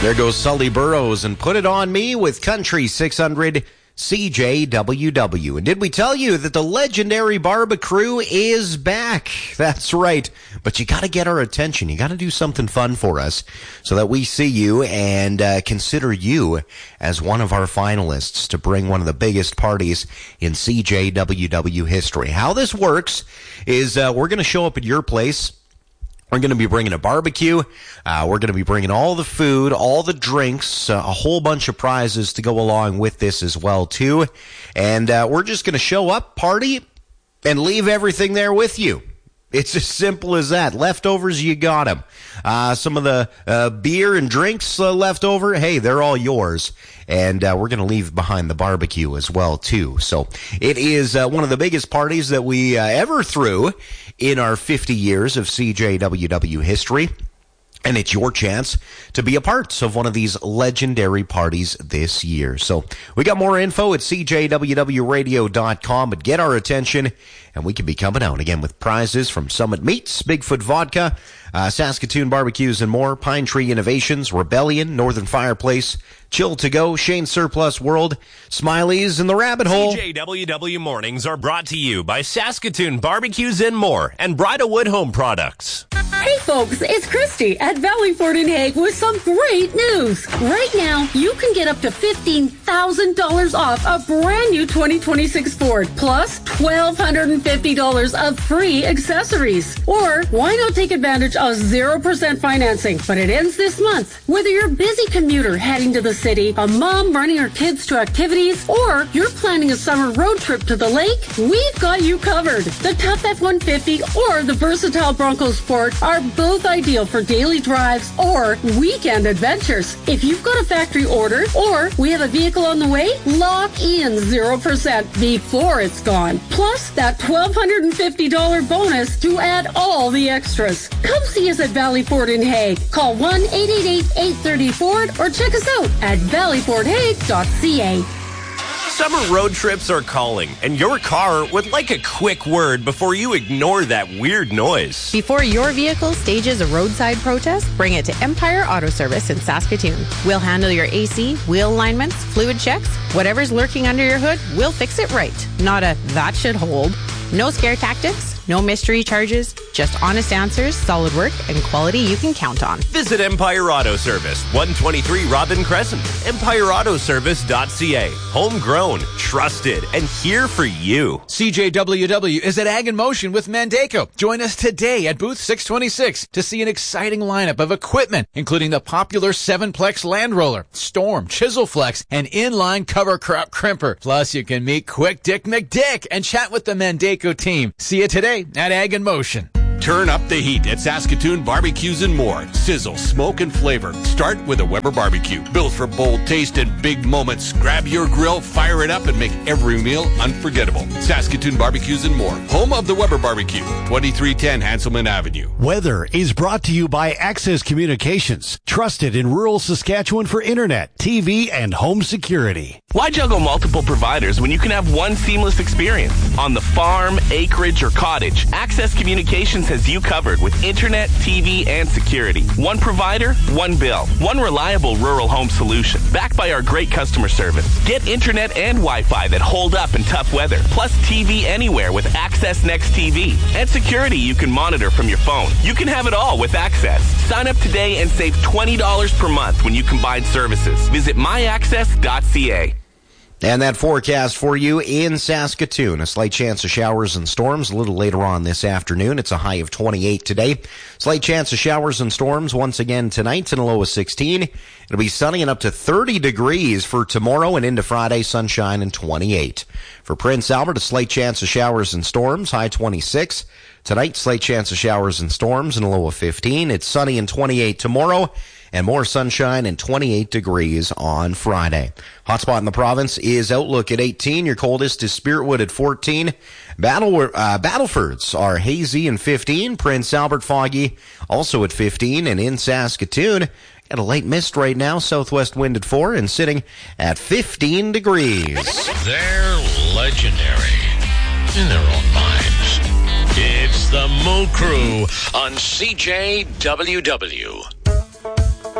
There goes Sully Burrows and Put It On Me with Country 600 CJWW. And did we tell you that the legendary Barbecue is back? That's right. But you got to get our attention. You got to do something fun for us so that we see you and consider you as one of our finalists to bring one of the biggest parties in CJWW history. How this works is we're going to show up at your place. We're going to be bringing a barbecue. We're going to be bringing all the food, all the drinks, a whole bunch of prizes to go along with this as well, too. And we're just going to show up, party, and leave everything there with you. It's as simple as that. Leftovers, you got them. Some of the beer and drinks left over, hey, they're all yours. And we're going to leave behind the barbecue as well, too. So it is one of the biggest parties that we ever threw in our 50 years of CJWW history. And it's your chance to be a part of one of these legendary parties this year. So we got more info at cjwwradio.com, but get our attention, and we can be coming out again with prizes from Summit Meats, Bigfoot Vodka, Saskatoon Barbecues and more, Pine Tree Innovations, Rebellion, Northern Fireplace, Chill to Go, Shane Surplus World, Smiley's, and the Rabbit Hole. CJWW Mornings are brought to you by Saskatoon Barbecues and more and Bridalwood Home Products. Hey folks, it's Christy at Valley Ford in Hague with some great news. Right now, you can get up to $15,000 off a brand new 2026 Ford, plus $1,250 of free accessories. Or why not take advantage of 0% financing? But it ends this month. Whether you're a busy commuter heading to the city, a mom running her kids to activities, or you're planning a summer road trip to the lake, we've got you covered. The Tough F-150 or the versatile Bronco Sport are both ideal for daily drives or weekend adventures. If you've got a factory order or we have a vehicle on the way, lock in 0% before it's gone. Plus that $1,250 bonus to add all the extras. Come see us at Valley Ford in Hague. Call 1-888-830-FORD or check us out at valleyfordhague.ca. Summer road trips are calling, and your car would like a quick word before you ignore that weird noise. Before your vehicle stages a roadside protest, bring it to Empire Auto Service in Saskatoon. We'll handle your AC, wheel alignments, fluid checks, whatever's lurking under your hood, we'll fix it right. Not a that should hold. No scare tactics, no mystery charges, just honest answers, solid work, and quality you can count on. Visit Empire Auto Service, 123 Robin Crescent, empireautoservice.ca. Homegrown, trusted, and here for you. CJWW is at Ag in Motion with Mandaco. Join us today at booth 626 to see an exciting lineup of equipment, including the popular 7-plex Land Roller, Storm, Chisel Flex, and inline cover crop crimper. Plus, you can meet Quick Dick McDick and chat with the Mandaco team. See you today at Ag in Motion. Turn up the heat at Saskatoon Barbecues and more. Sizzle, smoke, and flavor. Start with a Weber barbecue. Built for bold taste and big moments. Grab your grill, fire it up, and make every meal unforgettable. Saskatoon Barbecues and more. Home of the Weber Barbecue. 2310 Hanselman Avenue. Weather is brought to you by Access Communications. Trusted in rural Saskatchewan for internet, TV, and home security. Why juggle multiple providers when you can have one seamless experience? On the farm, acreage, or cottage, Access Communications has you covered with internet, TV, and security. One provider, one bill. One reliable rural home solution. Backed by our great customer service. Get internet and Wi-Fi that hold up in tough weather. Plus TV anywhere with Access Next TV. And security you can monitor from your phone. You can have it all with Access. Sign up today and save $20 per month when you combine services. Visit myaccess.ca. And that forecast for you in Saskatoon. A slight chance of showers and storms a little later on this afternoon. It's a high of 28 today. Slight chance of showers and storms once again tonight and a low of 16. It'll be sunny and up to 30 degrees for tomorrow and into Friday, sunshine and 28. For Prince Albert, a slight chance of showers and storms, high 26. Tonight, slight chance of showers and storms and a low of 15. It's sunny and 28 tomorrow. And more sunshine and 28 degrees on Friday. Hotspot in the province is Outlook at 18. Your coldest is Spiritwood at 14. Battlefords are hazy and 15. Prince Albert foggy also at 15. And in Saskatoon, got a light mist right now. Southwest wind at 4 and sitting at 15 degrees. They're legendary in their own minds. It's the Moo Crew on CJWW.